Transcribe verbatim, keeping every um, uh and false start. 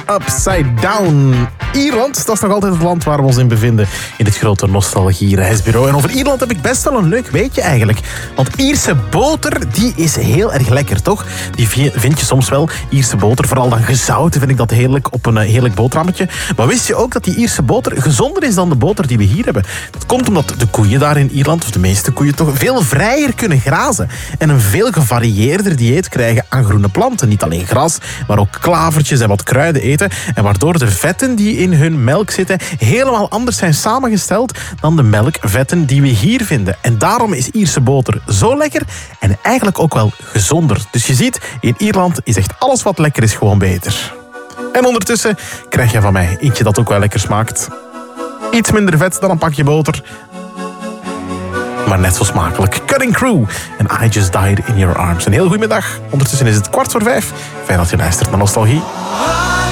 Upside Down. Ierland, dat is nog altijd het land waar we ons in bevinden. In dit grote nostalgie-reisbureau. En over Ierland heb ik best wel een leuk weetje eigenlijk. Want Ierse boter, die is heel erg lekker, toch? Die vind je soms wel. Ierse boter, vooral dan gezouten, vind ik dat heerlijk op een heerlijk boterhammetje. Maar wist je ook dat die Ierse boter gezonder is dan de boter die we hier hebben? Dat komt omdat de koeien daar in Ierland, of de meeste koeien toch, veel vrijer kunnen grazen. En een veel gevarieerder dieet krijgen aan groene planten. Niet alleen gras, maar ook klavertjes en wat kruiden eten. En waardoor de vetten die in hun melk zitten helemaal anders zijn samengesteld dan de melkvetten die we hier vinden. En daarom is Ierse boter zo lekker en eigenlijk ook wel gezonder. Dus je ziet, in Ierland is echt alles wat lekker is gewoon beter. En ondertussen krijg je van mij eentje dat ook wel lekker smaakt. Iets minder vet dan een pakje boter, maar net zo smakelijk. Cutting Crew en I Just Died in Your Arms. Een heel goede middag. Ondertussen is het kwart voor vijf. Fijn dat je luistert naar Nostalgie.